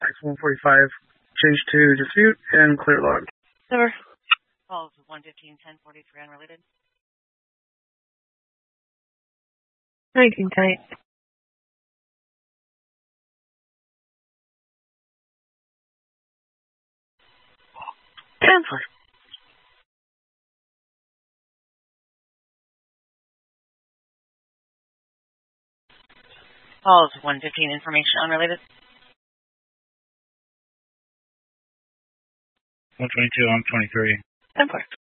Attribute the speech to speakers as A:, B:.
A: 145, change to dispute, and clear log.
B: Over. Calls 115-1043 unrelated.
C: 19 tight.
B: Cancel. Calls 115 information unrelated.
D: 122 on 23.
B: 10-4.